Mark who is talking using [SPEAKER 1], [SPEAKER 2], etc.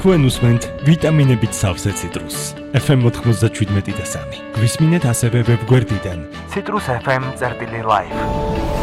[SPEAKER 1] თქვენ უსმენთ ვიტამინებით სავსე ციტრუსს. FM 97 და 3. გვისმინეთ ასევე ვებგვერდიდან citrusfm.live.